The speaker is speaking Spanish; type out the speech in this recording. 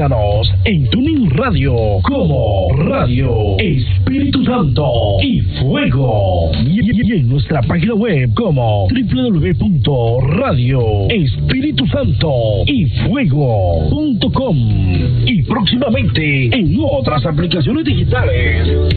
Búscanos en TuneIn Radio como Radio Espíritu Santo y Fuego. Y en nuestra página web como www.radioespiritusantoyfuego.com. Y próximamente en otras aplicaciones digitales.